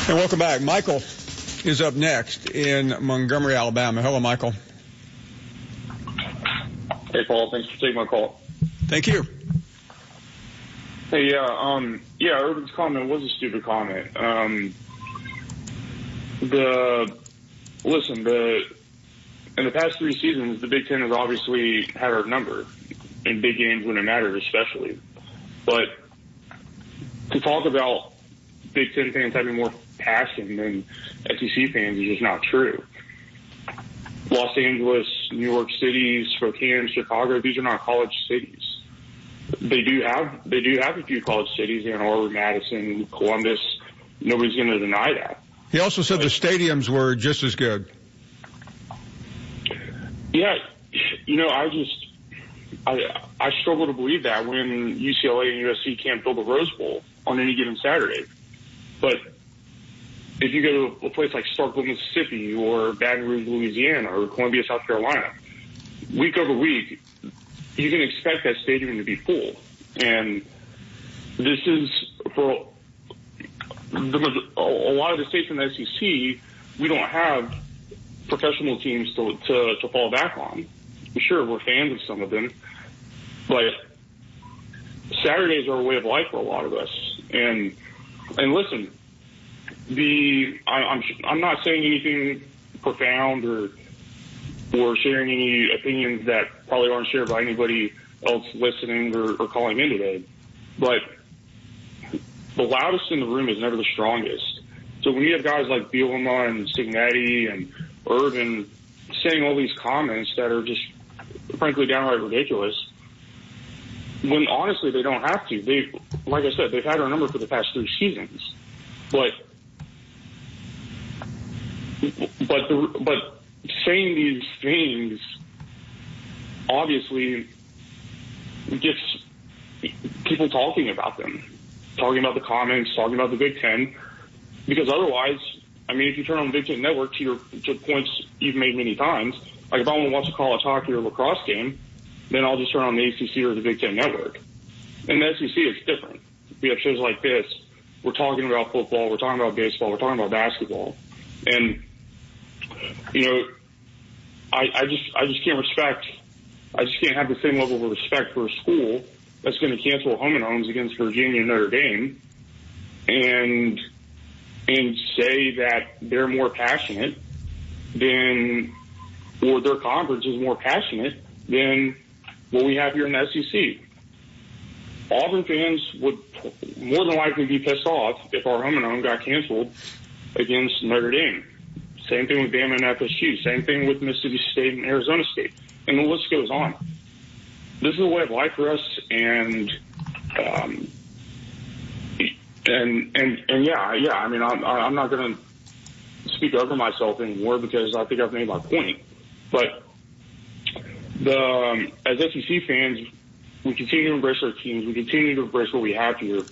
And welcome back. Michael is up next in Montgomery, Alabama. Hello, Michael. Hey, Paul. Thanks for taking my call. Thank you. Hey, Urban's comment was a stupid comment. In the past 3 seasons, the Big Ten has obviously had our number in big games when it mattered, especially. But to talk about Big Ten fans having more passion than SEC fans is just not true. Los Angeles, New York City, Spokane, Chicago, these are not college cities. They do have a few college cities, Ann Arbor, Madison, Columbus. Nobody's going to deny that. He also said the stadiums were just as good. Yeah, I struggle to believe that when UCLA and USC can't build a Rose Bowl on any given Saturday. But if you go to a place like Starkville, Mississippi, or Baton Rouge, Louisiana, or Columbia, South Carolina, week over week, you can expect that stadium to be full. And this is for a lot of the states in the SEC, we don't have professional teams to fall back on. Sure, we're fans of some of them, but Saturdays are a way of life for a lot of us. And listen, I'm not saying anything profound or sharing any opinions that probably aren't shared by anybody else listening or calling in today. But the loudest in the room is never the strongest. So when you have guys like Bielema and Cignetti and Urban saying all these comments that are just frankly downright ridiculous, when honestly they don't have to. Like I said, they've had our number for the past 3 seasons. But saying these things obviously gets people talking about them, talking about the comments, talking about the Big Ten, because otherwise, I mean, if you turn on the Big Ten Network to points you've made many times, like if I want to watch a college hockey or lacrosse game, then I'll just turn on the ACC or the Big Ten Network. In the SEC, it's different. We have shows like this. We're talking about football. We're talking about baseball. We're talking about basketball. And, I just can't have the same level of respect for a school that's going to cancel home and homes against Virginia and Notre Dame and say that they're more passionate than, or their conference is more passionate than what we have here in the SEC. Auburn fans would more than likely be pissed off if our home and home got canceled against Notre Dame. Same thing with Bama and FSU. Same thing with Mississippi State and Arizona State. And the list goes on. This is a way of life for us, and yeah. I mean, I'm not going to speak over myself anymore because I think I've made my point. But as SEC fans, we continue to embrace our teams. We continue to embrace what we have here.